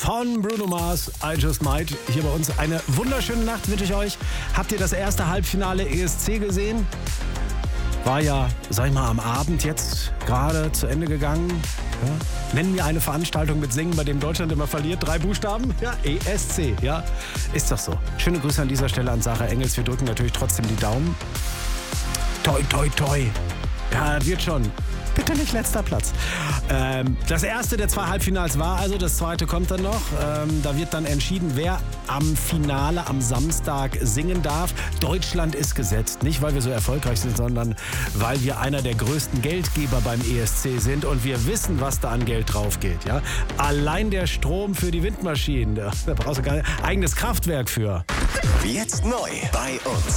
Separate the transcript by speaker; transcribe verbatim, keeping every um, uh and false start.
Speaker 1: von Bruno Mars, I Just Might. Hier bei uns eine wunderschöne Nacht wünsche ich euch. Habt ihr das erste Halbfinale E S C gesehen? War ja, sag ich mal, am Abend jetzt gerade zu Ende gegangen. Ja. Nennen wir eine Veranstaltung mit Singen, bei dem Deutschland immer verliert. Drei Buchstaben. Ja, E S C. Ja, ist doch so. Schöne Grüße an dieser Stelle an Sarah Engels. Wir drücken natürlich trotzdem die Daumen. Toi, toi, toi. Ja, wird schon. Bitte nicht letzter Platz. Ähm, das erste der zwei Halbfinals war also, das zweite kommt dann noch. Ähm, da wird dann entschieden, wer am Finale am Samstag singen darf. Deutschland ist gesetzt. Nicht, weil wir so erfolgreich sind, sondern weil wir einer der größten Geldgeber beim E S C sind und wir wissen, was da an Geld drauf geht. Ja? Allein der Strom für die Windmaschinen, da brauchst du gar ein eigenes Kraftwerk für.
Speaker 2: Jetzt neu bei uns.